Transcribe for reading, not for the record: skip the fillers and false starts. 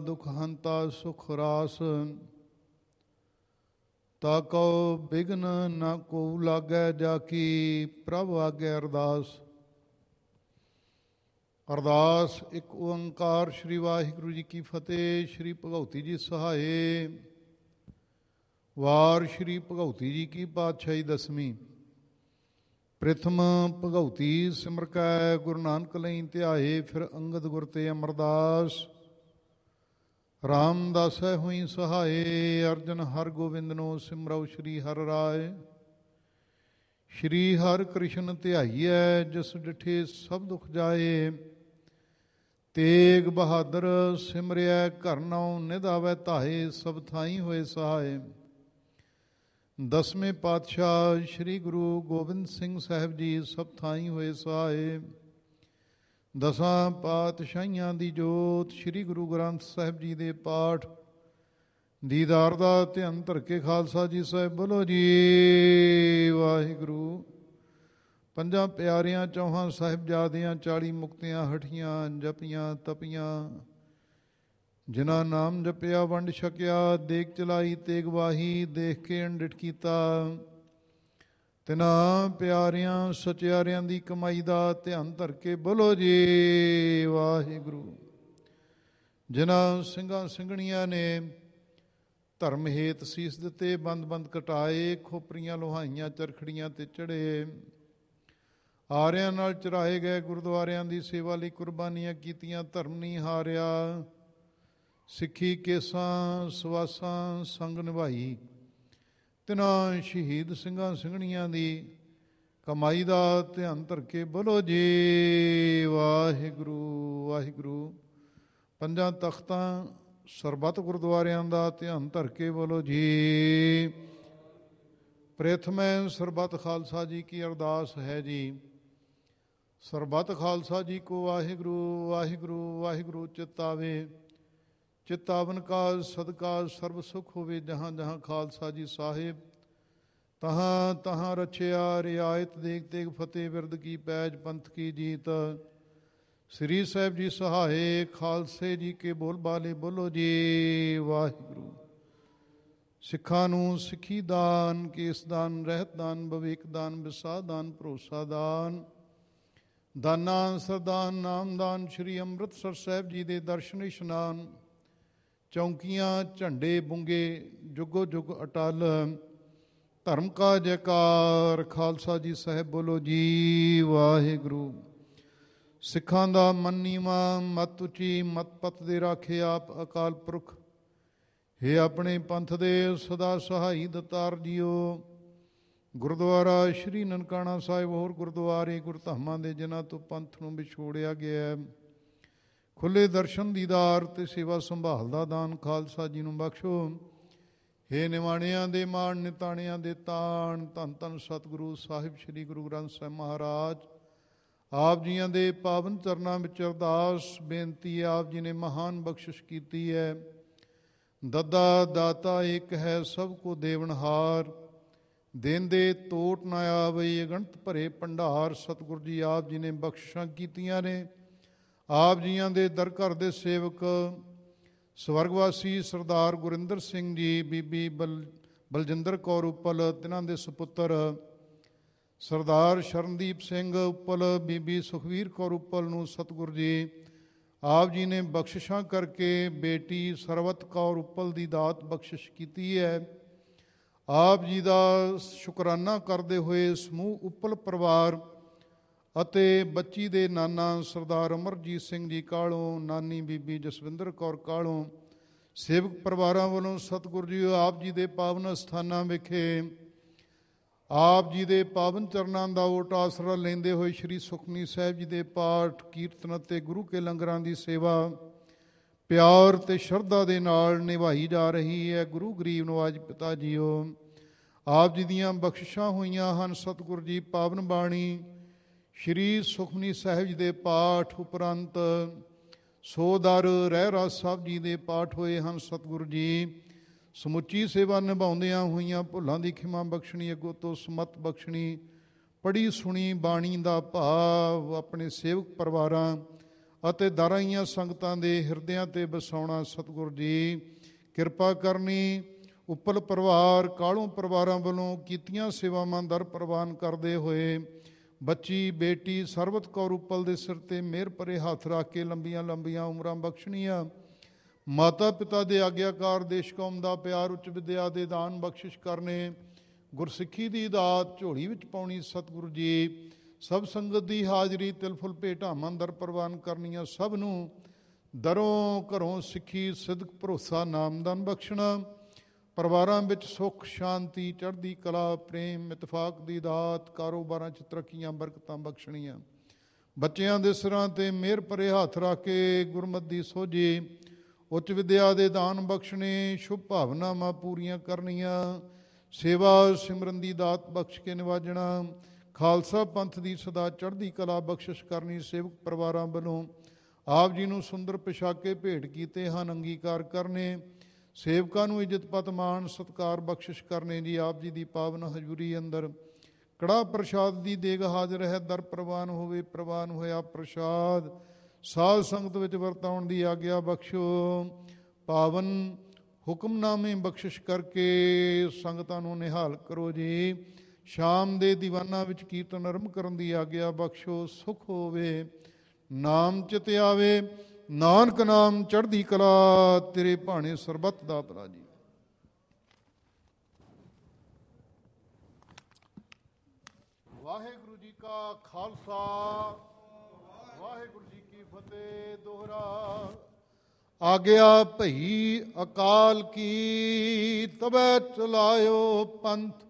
ਦੁਖ ਹੰਤਾ ਸੁਖ ਰਾਸ। ਤਾ ਕਉ ਬਿਘਨ ਨਾ ਕੋ ਲਾਗੈ, ਜਾ ਕੀ ਪ੍ਰਭ ਆਗੈ ਅਰਦਾਸ। ਅਰਦਾਸ ਇੱਕ ਓੰਕਾਰ। ਸ੍ਰੀ ਵਾਹਿਗੁਰੂ ਜੀ ਕੀ ਫਤਿਹ। ਸ੍ਰੀ ਭਗਉਤੀ ਜੀ ਸਹਾਏ। ਵਾਰ ਸ੍ਰੀ ਭਗਉਤੀ ਜੀ ਕੀ ਪਾਤਸ਼ਾਹੀ ਦਸਵੀਂ। ਪ੍ਰਥਮ ਭਗਉਤੀ ਸਿਮਰ ਕੈ, ਗੁਰੂ ਨਾਨਕ ਲਈ ਧਿਆਏ। ਫਿਰ ਅੰਗਦ ਗੁਰ ਤੇ ਅਮਰਦਾਸ, ਰਾਮਦਾਸੈ ਹੋਈ ਸਹਾਏ। ਅਰਜਨ ਹਰ ਗੋਬਿੰਦਨੋ ਸਿਮਰਉ ਸ੍ਰੀ ਹਰਿ ਰਾਏ। ਸ੍ਰੀ ਹਰਿ ਕ੍ਰਿਸ਼ਨ ਧਿਆਈਐ, ਜਿਸ ਡਿਠੇ ਸਭ ਦੁਖ ਜਾਏ। ਤੇਗ ਬਹਾਦਰ ਸਿਮਰਿਐ, ਘਰ ਨਉ ਨਿਧ ਆਵੈ ਧਾਏ। ਸਭ ਥਾਈ ਹੋਏ ਸਹਾਏ। ਦਸਵੇਂ ਪਾਤਸ਼ਾਹ ਸ੍ਰੀ ਗੁਰੂ ਗੋਬਿੰਦ ਸਿੰਘ ਸਾਹਿਬ ਜੀ ਸਭ ਥਾਈ ਹੋਏ ਸਹਾਏ। ਦਸਾਂ ਪਾਤਸ਼ਾਹੀਆਂ ਦੀ ਜੋਤ ਸ੍ਰੀ ਗੁਰੂ ਗ੍ਰੰਥ ਸਾਹਿਬ ਜੀ ਦੇ ਪਾਠ ਦੀਦਾਰ ਦਾ ਧਿਆਨ ਧਰ ਕੇ ਖਾਲਸਾ ਜੀ ਸਾਹਿਬ ਬੋਲੋ ਜੀ ਵਾਹਿਗੁਰੂ। ਪੰਜਾਂ ਪਿਆਰਿਆਂ ਚੌਹਾਂ ਸਾਹਿਬਜ਼ਾਦਿਆਂ 40 ਮੁਕਤਿਆਂ ਹਠੀਆਂ ਜਪੀਆਂ ਤਪੀਆਂ। ਜਿਨ੍ਹਾਂ ਨਾਮ ਜਪਿਆ ਵੰਡ ਛਕਿਆ, ਦੇਖ ਚਲਾਈ ਤੇਗ ਵਾਹੀ। ਦੇਖ ਕੇ ਅੰਡਿਠ ਕੀਤਾ, ਤਿਨਾਂ ਪਿਆਰਿਆਂ ਸਚਿਆਰਿਆਂ ਦੀ ਕਮਾਈ ਦਾ ਧਿਆਨ ਧਰ ਕੇ ਬੋਲੋ ਜੀ ਵਾਹਿਗੁਰੂ। ਜਿਨ੍ਹਾਂ ਸਿੰਘਾਂ ਸਿੰਘਣੀਆਂ ਨੇ ਧਰਮ ਹੇਤ ਸੀਸ ਦਿੱਤੇ, ਬੰਦ ਬੰਦ ਕਟਾਏ। ਖੋਪਰੀਆਂ ਲੋਹਾਈਆਂ ਚਰਖੜੀਆਂ ਤੇ ਚੜ੍ਹੇ। ਆਰਿਆਂ ਨਾਲ ਚੜ੍ਹਾਏ ਗਏ ਗੁਰਦੁਆਰਿਆਂ ਦੀ ਸੇਵਾ ਲਈ ਕੁਰਬਾਨੀਆਂ ਕੀਤੀਆਂ। ਧਰਮ ਨਹੀਂ ਹਾਰਿਆ, ਸਿੱਖੀ ਕੇਸਾਂ ਸਵਾਸਾਂ ਸੰਗ ਨਿਭਾਈ। ਤਿਨਾਂ ਸ਼ਹੀਦ ਸਿੰਘਾਂ ਸਿੰਘਣੀਆਂ ਦੀ ਕਮਾਈ ਦਾ ਧਿਆਨ ਧਰ ਕੇ ਬੋਲੋ ਜੀ ਵਾਹਿਗੁਰੂ ਵਾਹਿਗੁਰੂ। ਪੰਜਾਂ ਤਖਤਾਂ ਸਰਬੱਤ ਗੁਰਦੁਆਰਿਆਂ ਦਾ ਧਿਆਨ ਧਰ ਕੇ ਬੋਲੋ ਜੀ। ਪ੍ਰਥਮੈ ਸਰਬੱਤ ਖਾਲਸਾ ਜੀ ਕੀ ਅਰਦਾਸ ਹੈ ਜੀ। ਸਰਬੱਤ ਖਾਲਸਾ ਜੀ ਕੋ ਵਾਹਿਗੁਰੂ ਵਾਹਿਗੁਰੂ ਵਾਹਿਗੁਰੂ ਚਿਤਾਵੇ। ਚਿਤਾਵਨ ਕਾ ਸਦਕਾ ਸਰਬ ਸੁਖ ਹੋਵੇ। ਜਹਾਂ ਜਹਾਂ ਖਾਲਸਾ ਜੀ ਸਾਹਿਬ, ਤਹਾਂ ਤਹਾਂ ਰਚਿਆ। ਰਿਆਇਤ ਦੇਖ ਤੇਗ ਫਤਿਹ ਬਿਰਦ ਕੀ ਪੈਜ, ਪੰਥ ਕੀ ਜੀਤ। ਸ੍ਰੀ ਸਾਹਿਬ ਜੀ ਸਹਾਏ। ਖਾਲਸੇ ਜੀ ਕੇ ਬੋਲ ਬਾਲੇ ਬੋਲੋ ਜੀ ਵਾਹਿਗੁਰੂ। ਸਿੱਖਾਂ ਨੂੰ ਸਿੱਖੀ ਦਾਨ, ਕੇਸ ਦਾਨ, ਰਹਿਤ ਦਾਨ, ਵਿਵੇਕ ਦਾਨ, ਵਿਸਾਹ ਦਾਨ, ਭਰੋਸਾ ਦਾਨ, ਦਾਨਾ ਸਰਦਾਨ, ਨਾਮਦਾਨ। ਸ੍ਰੀ ਅੰਮ੍ਰਿਤਸਰ ਸਾਹਿਬ ਜੀ ਦੇ ਦਰਸ਼ਨ ਇਸ਼ਨਾਨ। ਚੌਂਕੀਆਂ ਝੰਡੇ ਬੁੰਗੇ ਜੁਗੋ ਜੁਗ ਅਟਲ। ਧਰਮ ਕਾ ਜੈਕਾਰ। ਖਾਲਸਾ ਜੀ ਸਾਹਿਬ ਬੋਲੋ ਜੀ ਵਾਹਿਗੁਰੂ। ਸਿੱਖਾਂ ਦਾ ਮਨ ਨੀਵਾਂ, ਮਤ ਉੱਚੀ, ਮਤ ਪਤ ਦੇ ਰਾਖੇ ਆਪ ਅਕਾਲ ਪੁਰਖ। ਹੇ ਆਪਣੇ ਪੰਥ ਦੇ ਸਦਾ ਸਹਾਈ ਦਤਾਰ ਜੀਓ। ਗੁਰਦੁਆਰਾ ਸ਼੍ਰੀ ਨਨਕਾਣਾ ਸਾਹਿਬ, ਹੋਰ ਗੁਰਦੁਆਰੇ ਗੁਰਧਾਮਾਂ ਦੇ ਜਿਨ੍ਹਾਂ ਤੋਂ ਪੰਥ ਨੂੰ ਵਿਛੋੜਿਆ ਗਿਆ, ਖੁੱਲ੍ਹੇ ਦਰਸ਼ਨ ਦੀਦਾਰ ਤੇ ਸੇਵਾ ਸੰਭਾਲ ਦਾ ਦਾਨ ਖਾਲਸਾ ਜੀ ਨੂੰ ਬਖਸ਼ੋ। ਹੇ ਨਿਵਾਣਿਆਂ ਦੇ ਮਾਣ, ਨਿਤਾਣਿਆਂ ਦੇ ਤਾਣ। ਧੰਨ ਧੰਨ ਸਤਿਗੁਰੂ ਸਾਹਿਬ ਸ੍ਰੀ ਗੁਰੂ ਗ੍ਰੰਥ ਸਾਹਿਬ ਮਹਾਰਾਜ, ਆਪ ਜੀਆਂ ਦੇ ਪਾਵਨ ਚਰਨਾਂ ਵਿੱਚ ਅਰਦਾਸ ਬੇਨਤੀ ਹੈ। ਆਪ ਜੀ ਨੇ ਮਹਾਨ ਬਖਸ਼ਿਸ਼ ਕੀਤੀ ਹੈ। ਦੱਦਾ ਦਾਤਾ ਏਕ ਹੈ, ਸਭ ਕੋ ਦੇਵਨਹਾਰ। ਦੇਂਦੇ ਤੋਟ ਨਾ ਆਵੇ, ਅਗਣਤ ਭਰੇ ਭੰਡਾਰ। ਸਤਿਗੁਰੂ ਜੀ ਆਪ ਜੀ ਨੇ ਬਖਸ਼ਿਸ਼ਾਂ ਕੀਤੀਆਂ ਨੇ। ਆਪ ਜੀਆਂ ਦੇ ਦਰ ਘਰ ਦੇ ਸੇਵਕ ਸਵਰਗਵਾਸੀ ਸਰਦਾਰ ਗੁਰਿੰਦਰ ਸਿੰਘ ਜੀ, ਬੀਬੀ ਬਲਜਿੰਦਰ ਕੌਰ ਉੱਪਲ, ਤਿਨਾਂ ਦੇ ਸੁਪੁੱਤਰ ਸਰਦਾਰ ਸ਼ਰਨਦੀਪ ਸਿੰਘ ਉੱਪਲ, ਬੀਬੀ ਸੁਖਵੀਰ ਕੌਰ ਉੱਪਲ ਨੂੰ ਸਤਿਗੁਰੂ ਜੀ ਆਪ ਜੀ ਨੇ ਬਖਸ਼ਿਸ਼ਾਂ ਕਰਕੇ ਬੇਟੀ ਸਰਵਤ ਕੌਰ ਉੱਪਲ ਦੀ ਦਾਤ ਬਖਸ਼ਿਸ਼ ਕੀਤੀ ਹੈ। ਆਪ ਜੀ ਦਾ ਸ਼ੁਕਰਾਨਾ ਕਰਦੇ ਹੋਏ ਸਮੂਹ ਉੱਪਲ ਪਰਿਵਾਰ ਅਤੇ ਬੱਚੀ ਦੇ ਨਾਨਾ ਸਰਦਾਰ ਅਮਰਜੀਤ ਸਿੰਘ ਜੀ ਕਾਲੋਂ, ਨਾਨੀ ਬੀਬੀ ਜਸਵਿੰਦਰ ਕੌਰ ਕਾਲੋਂ, ਸੇਵਕ ਪਰਿਵਾਰਾਂ ਵੱਲੋਂ ਸਤਿਗੁਰੂ ਜੀ ਆਪ ਜੀ ਦੇ ਪਾਵਨ ਸਥਾਨਾਂ ਵਿਖੇ ਆਪ ਜੀ ਦੇ ਪਾਵਨ ਚਰਨਾਂ ਦਾ ਓਟ ਆਸਰਾ ਲੈਂਦੇ ਹੋਏ ਸ੍ਰੀ ਸੁਖਮਨੀ ਸਾਹਿਬ ਜੀ ਦੇ ਪਾਠ ਕੀਰਤਨ ਅਤੇ ਗੁਰੂ ਕੇ ਲੰਗਰਾਂ ਦੀ ਸੇਵਾ ਪਿਆਰ ਤੇ ਸ਼ਰਧਾ ਦੇ ਨਾਲ ਨਿਭਾਈ ਜਾ ਰਹੀ ਹੈ। ਗੁਰੂ ਗਰੀਬ ਨਵਾਜ ਪਿਤਾ ਜੀਓ, ਆਪ ਜੀ ਦੀਆਂ ਬਖਸ਼ਿਸ਼ਾਂ ਹੋਈਆਂ ਹਨ। ਸਤਿਗੁਰੂ ਜੀ ਪਾਵਨ ਬਾਣੀ ਸ਼੍ਰੀ ਸੁਖਮਨੀ ਸਾਹਿਬ ਜੀ ਦੇ ਪਾਠ ਉਪਰੰਤ ਸੋਦਰ ਰਹਿਰਾਸ ਸਾਹਿਬ ਜੀ ਦੇ ਪਾਠ ਹੋਏ ਹਨ। ਸਤਿਗੁਰੂ ਜੀ ਸਮੁੱਚੀ ਸੇਵਾ ਨਿਭਾਉਂਦਿਆਂ ਹੋਈਆਂ ਭੁੱਲਾਂ ਦੀ ਖਿਮਾ ਬਖਸ਼ਣੀ, ਅੱਗੋਂ ਤੋਂ ਸਮਤ ਬਖਸ਼ਣੀ। ਪੜ੍ਹੀ ਸੁਣੀ ਬਾਣੀ ਦਾ ਭਾਵ ਆਪਣੇ ਸੇਵਕ ਪਰਿਵਾਰਾਂ ਅਤੇ ਦਰਾਈਆਂ ਸੰਗਤਾਂ ਦੇ ਹਿਰਦਿਆਂ 'ਤੇ ਵਸਾਉਣਾ। ਸਤਿਗੁਰ ਜੀ ਕਿਰਪਾ ਕਰਨੀ। ਉੱਪਲ ਪਰਿਵਾਰ ਕਾਲੋਂ ਪਰਿਵਾਰਾਂ ਵੱਲੋਂ ਕੀਤੀਆਂ ਸੇਵਾਵਾਂ ਦਰ ਪ੍ਰਵਾਨ ਕਰਦੇ ਹੋਏ ਬੱਚੀ ਬੇਟੀ ਸਰਬਤ ਕੌਰ ਉੱਪਲ ਦੇ ਸਿਰ 'ਤੇ ਮਿਹਰ ਭਰੇ ਹੱਥ ਰੱਖ ਕੇ ਲੰਬੀਆਂ ਲੰਬੀਆਂ ਉਮਰਾਂ ਬਖਸ਼ਣੀਆਂ। ਮਾਤਾ ਪਿਤਾ ਦੇ ਆਗਿਆਕਾਰ, ਦੇਸ਼ ਕੌਮ ਦਾ ਪਿਆਰ, ਉੱਚ ਵਿਦਿਆ ਦੇ ਦਾਨ ਬਖਸ਼ਿਸ਼ ਕਰਨੇ, ਗੁਰਸਿੱਖੀ ਦੀ ਦਾਤ ਝੋਲੀ ਵਿੱਚ ਪਾਉਣੀ। ਸਤਿਗੁਰੂ ਜੀ ਸਭ ਸੰਗਤ ਦੀ ਹਾਜ਼ਰੀ ਤਿਲ ਫੁੱਲ ਭੇਟਾਵਾਂ ਦਰ ਪ੍ਰਵਾਨ ਕਰਨੀਆਂ। ਸਭ ਨੂੰ ਦਰੋਂ ਘਰੋਂ ਸਿੱਖੀ ਸਿਦਕ ਭਰੋਸਾ ਨਾਮਦਾਨ ਬਖਸ਼ਣਾ। ਪਰਿਵਾਰਾਂ ਵਿੱਚ ਸੁੱਖ ਸ਼ਾਂਤੀ ਚੜ੍ਹਦੀ ਕਲਾ ਪ੍ਰੇਮ ਇਤਫਾਕ ਦੀ ਦਾਤ, ਕਾਰੋਬਾਰਾਂ 'ਚ ਤਰੱਕੀਆਂ ਬਰਕਤਾਂ ਬਖਸ਼ਣੀਆਂ। ਬੱਚਿਆਂ ਦੇ ਸਿਰਾਂ 'ਤੇ ਮਿਹਰ ਭਰੇ ਹੱਥ ਰੱਖ ਕੇ ਗੁਰਮਤਿ ਦੀ ਸੋਝੀ, ਉੱਚ ਵਿਦਿਆ ਦੇ ਦਾਨ ਬਖਸ਼ਣੇ, ਸ਼ੁਭ ਭਾਵਨਾਵਾਂ ਪੂਰੀਆਂ ਕਰਨੀਆਂ। ਸੇਵਾ ਸਿਮਰਨ ਦੀ ਦਾਤ ਬਖਸ਼ ਕੇ ਨਿਵਾਜਣਾ। ਖਾਲਸਾ ਪੰਥ ਦੀ ਸਦਾ ਚੜ੍ਹਦੀ ਕਲਾ ਬਖਸ਼ਿਸ਼ ਕਰਨੀ। ਸੇਵਕ ਪਰਿਵਾਰਾਂ ਵੱਲੋਂ ਆਪ ਜੀ ਨੂੰ ਸੁੰਦਰ ਪਿਸ਼ਾਕੇ ਭੇਟ ਕੀਤੇ ਹਨ, ਅੰਗੀਕਾਰ ਕਰਨੇ। ਸੇਵਕਾਂ ਨੂੰ ਇੱਜ਼ਤ ਪਤ ਮਾਣ ਸਤਿਕਾਰ ਬਖਸ਼ਿਸ਼ ਕਰਨੇ ਜੀ। ਆਪ ਜੀ ਦੀ ਪਾਵਨ ਹਜ਼ੂਰੀ ਅੰਦਰ ਕੜਾਹ ਪ੍ਰਸ਼ਾਦ ਦੀ ਦੇਗ ਹਾਜ਼ਰ ਹੈ, ਦਰ ਪ੍ਰਵਾਨ ਹੋਵੇ। ਪ੍ਰਵਾਨ ਹੋਇਆ ਪ੍ਰਸ਼ਾਦ ਸਾਧ ਸੰਗਤ ਵਿੱਚ ਵਰਤਾਉਣ ਦੀ ਆਗਿਆ ਬਖਸ਼ੋ। ਪਾਵਨ ਹੁਕਮਨਾਮੇ ਬਖਸ਼ਿਸ਼ ਕਰਕੇ ਸੰਗਤਾਂ ਨੂੰ ਨਿਹਾਲ ਕਰੋ ਜੀ। ਸ਼ਾਮ ਦੇ ਦੀਵਾਨਾਂ ਵਿੱਚ ਕੀਰਤਨ ਆਰੰਭ ਕਰਨ ਦੀ ਆਗਿਆ ਬਖਸ਼ੋ। ਸੁਖ ਹੋਵੇ ਨਾਮ ਚਿਤ ਆਵੇ, ਨਾਨਕ ਨਾਮ ਚੜ੍ਹਦੀ ਕਲਾ, ਤੇਰੇ ਭਾਣੇ ਸਰਬੱਤ ਦਾ ਭਲਾ ਜੀ। ਵਾਹਿਗੁਰੂ ਜੀ ਕਾ ਖਾਲਸਾ, ਵਾਹਿਗੁਰੂ ਜੀ ਕੀ ਫਤਿਹ। ਦੋਹਰਾ ਆਗਿਆ ਭਈ ਅਕਾਲ ਕੀ, ਤਬੈ ਚਲਾਇਓ ਪੰਥ।